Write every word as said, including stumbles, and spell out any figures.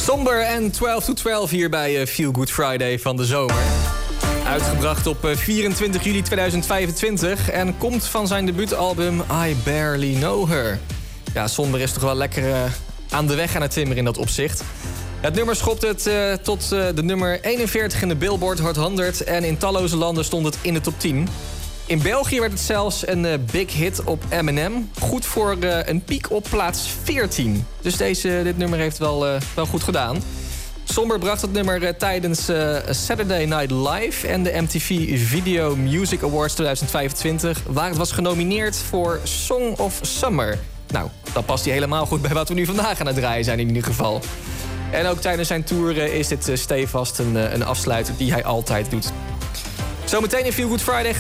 Somber en twaalf to twaalf hier bij Feel Good Friday van de zomer. Uitgebracht op vierentwintig juli tweeduizend vijfentwintig en komt van zijn debuutalbum I Barely Know Her. Ja, Somber is toch wel lekker uh, aan de weg aan het timmeren in dat opzicht. Het nummer schopt het uh, tot uh, de nummer eenenveertig in de Billboard Hot honderd... en in talloze landen stond het in de top tien. In België werd het zelfs een uh, big hit op Eminem. Goed voor uh, een piek op plaats veertien. Dus deze, dit nummer heeft wel, uh, wel goed gedaan. Somber bracht het nummer uh, tijdens uh, Saturday Night Live... en de M T V Video Music Awards tweeduizend vijfentwintig... waar het was genomineerd voor Song of Summer. Nou, dat past hij helemaal goed bij wat we nu vandaag aan het draaien zijn in ieder geval. En ook tijdens zijn tour uh, is dit uh, stevast een, uh, een afsluiter die hij altijd doet. Zometeen in Feel Good Friday gaan